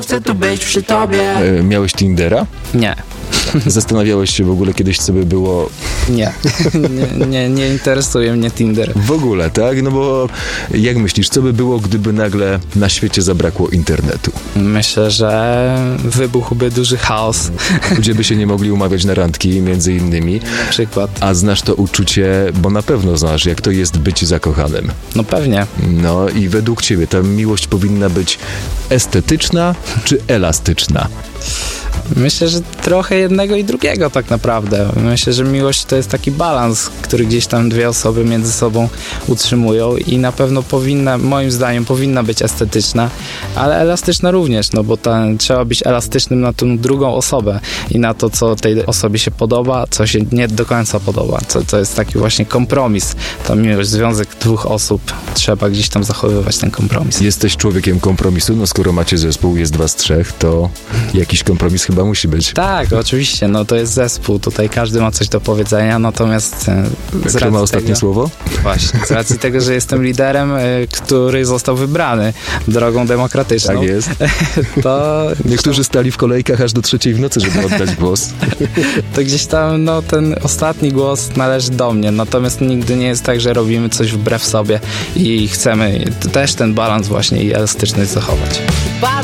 Chcę tu być przy tobie. Miałeś Tindera? Nie. Zastanawiałeś się w ogóle kiedyś, co by było... Nie interesuje mnie Tinder. W ogóle, tak? No bo jak myślisz, co by było, gdyby nagle na świecie zabrakło internetu? Myślę, że wybuchłby duży chaos. Ludzie by się nie mogli umawiać na randki, między innymi. Na przykład. A znasz to uczucie, bo na pewno znasz, jak to jest być zakochanym. No pewnie. No i według ciebie ta miłość powinna być estetyczna czy elastyczna? Myślę, że trochę jednego i drugiego tak naprawdę. Myślę, że miłość to jest taki balans, który gdzieś tam dwie osoby między sobą utrzymują i na pewno moim zdaniem powinna być estetyczna, ale elastyczna również, no bo trzeba być elastycznym na tą drugą osobę i na to, co tej osobie się podoba, co się nie do końca podoba, co jest taki właśnie kompromis. Ta miłość, związek dwóch osób, trzeba gdzieś tam zachowywać ten kompromis. Jesteś człowiekiem kompromisu, no skoro macie zespół, jest 2 z 3, to jakiś kompromis chyba musi być. Tak, oczywiście, no to jest zespół, tutaj każdy ma coś do powiedzenia, natomiast Kto ma ostatnie słowo? Właśnie, z racji tego, że jestem liderem, który został wybrany drogą demokratyczną. Tak jest. To niektórzy stali w kolejkach aż do 3:00 w nocy, żeby oddać głos. To gdzieś tam, no ten ostatni głos należy do mnie, natomiast nigdy nie jest tak, że robimy coś wbrew sobie i chcemy też ten balans właśnie i elastyczność zachować.